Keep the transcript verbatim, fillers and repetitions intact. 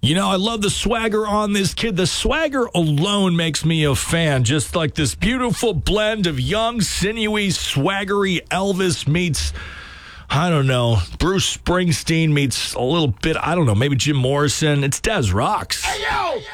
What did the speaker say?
You know, I love the swagger on this kid. The swagger alone makes me a fan. Just like this beautiful blend of young, sinewy, swaggery Elvis meets, I don't know, Bruce Springsteen meets a little bit, I don't know, maybe Jim Morrison. It's Des Rocks. Hey, yo!